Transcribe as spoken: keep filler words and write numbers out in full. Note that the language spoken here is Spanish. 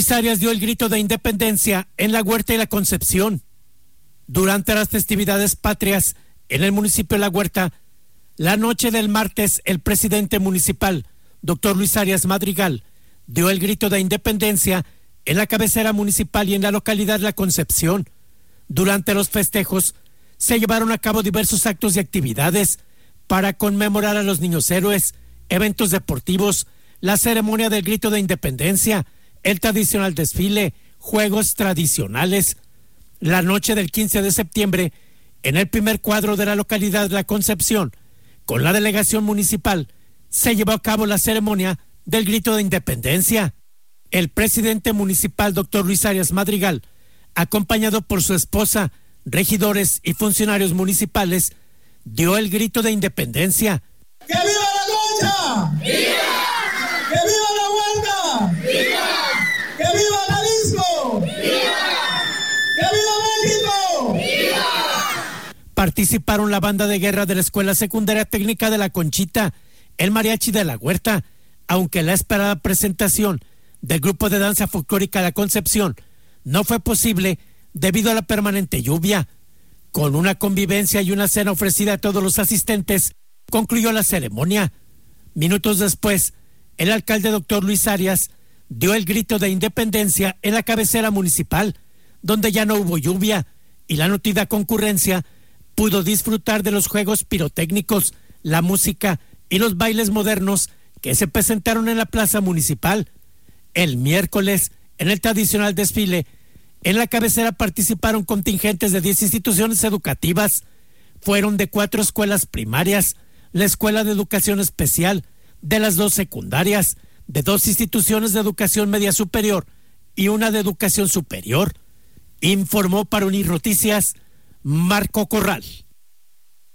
Luis Arias dio el grito de independencia en la Huerta y la Concepción. Durante las festividades patrias en el municipio de La Huerta, la noche del martes, el presidente municipal, doctor Luis Arias Madrigal, dio el grito de independencia en la cabecera municipal y en la localidad de La Concepción. Durante los festejos se llevaron a cabo diversos actos y actividades para conmemorar a los niños héroes, eventos deportivos, la ceremonia del grito de independencia, el tradicional desfile, juegos tradicionales. La noche del quince de septiembre, en el primer cuadro de la localidad de La Concepción, con la delegación municipal, se llevó a cabo la ceremonia del grito de independencia. El presidente municipal, doctor Luis Arias Madrigal, acompañado por su esposa, regidores y funcionarios municipales, dio el grito de independencia. ¡Que viva la Concha! ¡Viva! ¡Que viva la Huerta! ¡Viva! ¡Que viva Jalisco! ¡Viva! ¡Que viva México! ¡Viva! Participaron la banda de guerra de la Escuela Secundaria Técnica de La Conchita, el Mariachi de La Huerta, aunque la esperada presentación del grupo de danza folclórica La Concepción no fue posible debido a la permanente lluvia. Con una convivencia y una cena ofrecida a todos los asistentes, concluyó la ceremonia. Minutos después, el alcalde doctor Luis Arias dio el grito de independencia en la cabecera municipal, donde ya no hubo lluvia y la nutrida concurrencia pudo disfrutar de los juegos pirotécnicos, la música y los bailes modernos que se presentaron en la plaza municipal. El miércoles, en el tradicional desfile, en la cabecera participaron contingentes de diez instituciones educativas. Fueron de cuatro escuelas primarias, la Escuela de Educación Especial, de las dos secundarias, de dos instituciones de educación media superior y una de educación superior. Informó para Unir Noticias, Marco Corral.